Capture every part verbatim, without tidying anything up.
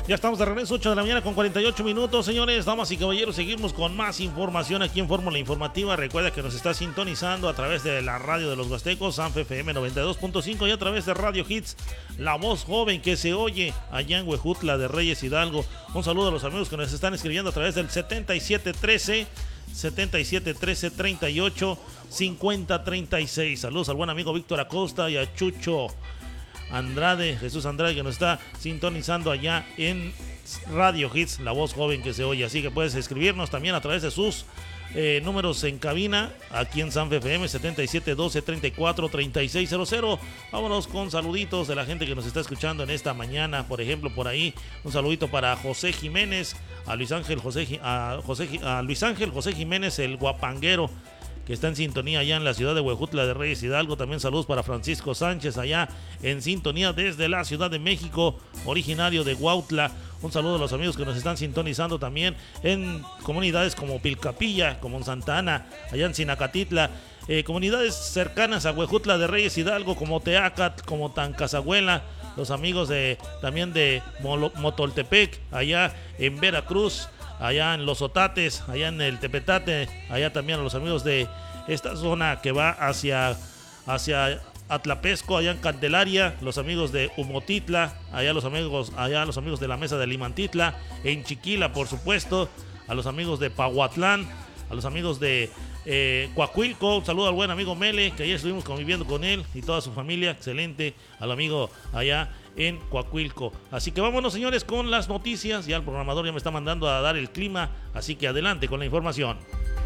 Ya estamos de regreso, ocho de la mañana con cuarenta y ocho minutos, señores, damas y caballeros. Seguimos con más información aquí en Fórmula Informativa. Recuerda que nos está sintonizando a través de la radio de los Huastecos, Sanfe F M noventa y dos punto cinco, y a través de Radio Hits, la voz joven que se oye allá en Huejutla de Reyes Hidalgo. Un saludo a los amigos que nos están escribiendo a través del setenta y siete trece, setenta y siete trece, treinta y ocho, cincuenta, treinta y seis. Saludos al buen amigo Víctor Acosta y a Chucho Andrade, Jesús Andrade, que nos está sintonizando allá en Radio Hits, la voz joven que se oye. Así que puedes escribirnos también a través de sus eh, números en cabina aquí en Sanfe F M, setenta y siete doce, treinta y cuatro, treinta y seis cero cero. Vámonos con saluditos de la gente que nos está escuchando en esta mañana. Por ejemplo, por ahí un saludito para José Jiménez, a Luis Ángel José, a José, a Luis Ángel José Jiménez, el guapanguero, que está en sintonía allá en la ciudad de Huejutla de Reyes Hidalgo. También saludos para Francisco Sánchez, allá en sintonía desde la Ciudad de México, originario de Huautla. Un saludo a los amigos que nos están sintonizando también en comunidades como Pilcapilla, como en Santa Ana, allá en Sinacatitla, eh, comunidades cercanas a Huejutla de Reyes Hidalgo como Teacat, como Tancazahuela, los amigos de también de Molo, Motoltepec, allá en Veracruz, allá en Los Otates, allá en el Tepetate, allá también a los amigos de esta zona que va hacia, hacia Atlapesco, allá en Candelaria, los amigos de Humotitla, allá los amigos, allá los amigos de la Mesa de Limantitla, en Chiquila, por supuesto, a los amigos de Pahuatlán, a los amigos de eh, Coahuilco. Un saludo al buen amigo Mele, que ayer estuvimos conviviendo con él y toda su familia, excelente, al amigo allá en Coahuilco. Así que vámonos, señores, con las noticias. Ya el programador ya me está mandando a dar el clima, así que adelante con la información.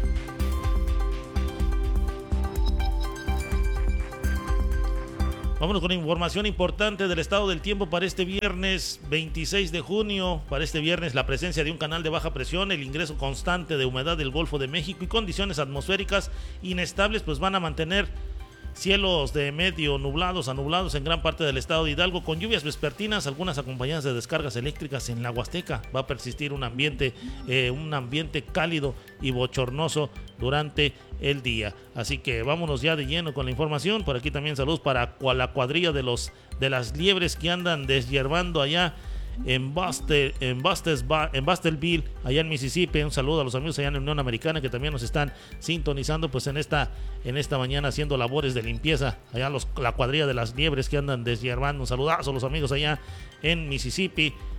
Vámonos con información importante del estado del tiempo para este viernes veintiséis de junio. Para este viernes, la presencia de un canal de baja presión, el ingreso constante de humedad del Golfo de México y condiciones atmosféricas inestables pues van a mantener cielos de medio nublados a nublados en gran parte del estado de Hidalgo, con lluvias vespertinas, algunas acompañadas de descargas eléctricas en la Huasteca. Va a persistir un ambiente, eh, un ambiente cálido y bochornoso durante el día. Así que vámonos ya de lleno con la información. Por aquí también saludos para la cuadrilla de los de las liebres que andan deshiervando allá en Buster, en Busters, en Busterville, allá en Mississippi. Un saludo a los amigos allá en la Unión Americana que también nos están sintonizando pues en esta, en esta mañana haciendo labores de limpieza. Allá los, la cuadrilla de las liebres que andan deshiervando. Un saludazo a los amigos allá en Mississippi.